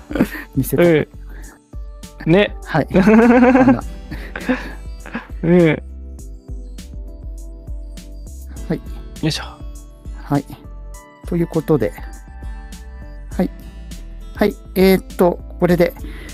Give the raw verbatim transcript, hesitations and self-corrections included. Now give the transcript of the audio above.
見せた。 うん。ね。 はい。花。 うん。よはい。 いしょ。 はい。ということで、はい。はい。えー、っと、これで、